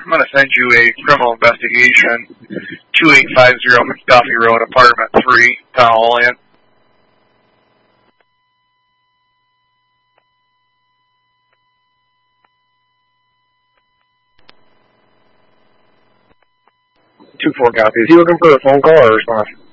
I'm going to send you a criminal investigation, 2850 McDuffie Road, apartment 3, Town Hall Inn. Two 4 copies. You looking for a phone call or a response?